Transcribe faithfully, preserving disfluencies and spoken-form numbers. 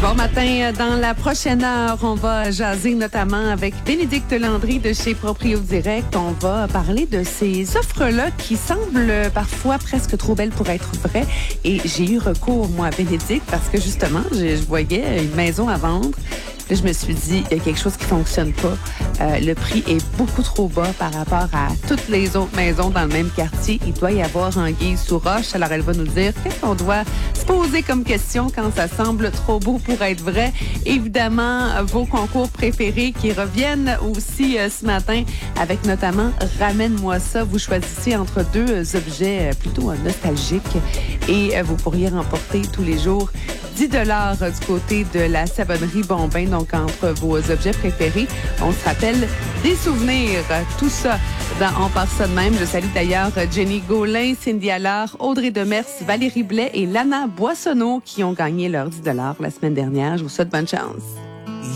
Bon matin, dans la prochaine heure, on va jaser notamment avec Bénédicte Landry de chez Proprio Direct. On va parler de ces offres-là qui semblent parfois presque trop belles pour être vraies. Et j'ai eu recours, moi, à Bénédicte, parce que justement, je, je voyais une maison à vendre. Puis je me suis dit, il y a quelque chose qui fonctionne pas. Euh, le prix est beaucoup trop bas par rapport à toutes les autres maisons dans le même quartier. Il doit y avoir anguille sous roche. Alors, elle va nous dire qu'est-ce qu'on doit se poser comme question quand ça semble trop beau pour être vrai. Évidemment, vos concours préférés qui reviennent aussi euh, ce matin avec notamment Ramène-moi ça. Vous choisissez entre deux objets euh, plutôt euh, nostalgiques et euh, vous pourriez remporter tous les jours dix dollars du côté de la savonnerie Bombin, donc entre vos objets préférés. On se rappelle des souvenirs, tout ça dans On part ça de même. Je salue d'ailleurs Jenny Gaulin, Cindy Allard, Audrey Demers, Valérie Blais et Lana Boissonneau qui ont gagné leurs dix dollars la semaine dernière. Je vous souhaite bonne chance.